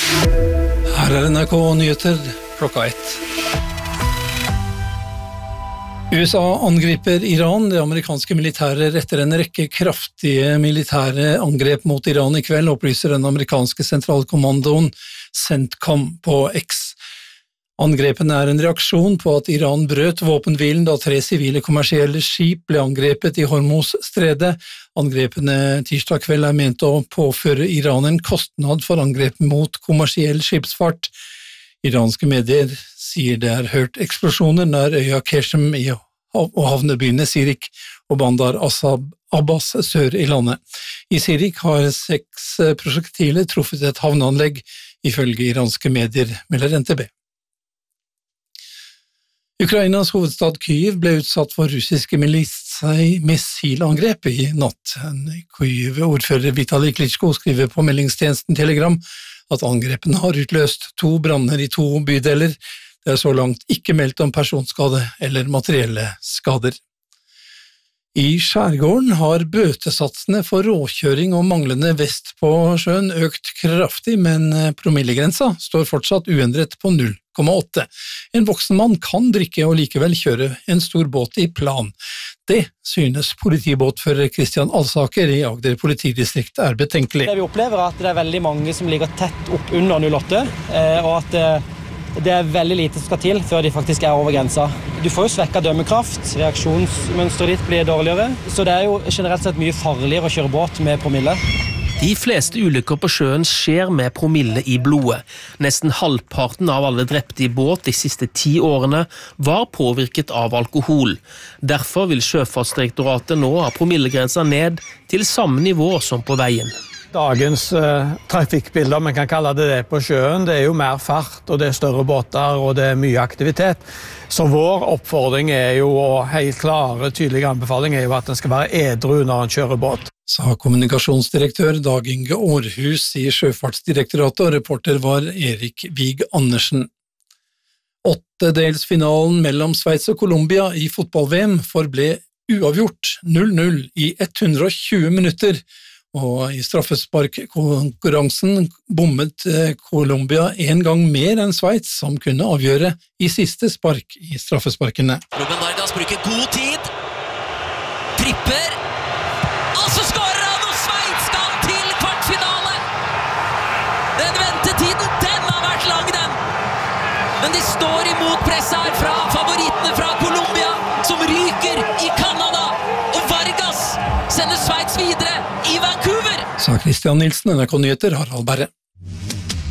Her NRK Nyheter klokka 1. USA angriper Iran. Det amerikanske militæret retter en rekke kraftige militære angrep mot Iran i kveld, opplyser den amerikanske sentralkommandoen CENTCOM på X. Angrepene er en reaksjon på at Iran brøt våpenhvilen da 3 sivile kommersielle skip ble angrepet i Hormuz-stredet. Angrepene tirsdag kveld er ment å påføre Iran en kostnad for angrep mot kommersiell skipsfart. Iranske medier sier det er hørt eksplosjoner nær øya Keshem og havnebyene Sirik og Bandar Abbas sør i landet. I Sirik har 6 prosjektiler truffet et havneanlegg, ifølge iranske medier, melder NTB. Ukrainas hovedstad Kyiv ble utsatt for russiske missilangrep i natt. Kyiv-ordfører Vitali Klitschko skriver på meldingstjenesten Telegram at angrepene har utløst 2 branner i 2 bydeler. Det er så langt ikke meldt om personskade eller materielle skader. I skjærgården har bøtesatsene for råkjøring og manglende vest på sjøen økt kraftig, men promillegrensa står fortsatt uendret på 0,8. En voksen mann kan drikke og likevel kjøre en stor båt i plan. Det synes politibåtfører Kristian Alsaker i Agder politidistrikt er betenkelig. Det vi opplever er at det er veldig mange som ligger tett opp under 08, og at det er veldig lite som skal til før de faktisk er over grensa. Du får jo svekket dømmekraft, reaksjonsmønstret ditt blir dårligere, så det er jo generelt sett mye farligere å kjøre båt med promille. De fleste ulykker på sjøen skjer med promille i blodet. Nesten halvparten av alle drepte i båt de siste 10 årene var påvirket av alkohol. Derfor vil Sjøfartsdirektoratet nå ha promillegrensa ned til samme nivå som på veien. Dagens trafikkbilder, man kan kalle det på sjøen, det er jo mer fart, og det er større båter, og det er mye aktivitet. Så vår oppfordring er jo, og helt klare, tydelige anbefaling er jo at den skal være edru når en kjører båt. Sa kommunikasjonsdirektør Dag Inge Aarhus i Sjøfartsdirektoratet, og reporter var Erik Vig Andersen. 8-delsfinalen mellom Sveits og Colombia i fotball-VM forble uavgjort 0-0 i 120 minutter, og i straffesparkkonkurransen bommet Colombia en gang mer enn Sveits, som kunne avgjøre i siste spark i straffesparkene. Ruben Vargas bruker god tid, tripper, og så skårer han, og Sveits skal til kvartfinale! Den ventetiden, den har vært lang, den! Men de står imot press her fra favorittene fra Colombia, som ryker i Canada, og Vargas sender Sveits videre i Vancouver! Sa Christian Nilsen, NRK Nyheter, Harald Berre.